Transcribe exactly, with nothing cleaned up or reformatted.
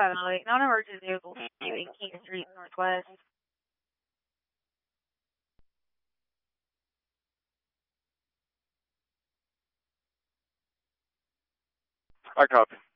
five oh eight, non-emergency vehicle pursuing King Street Northwest. I copy.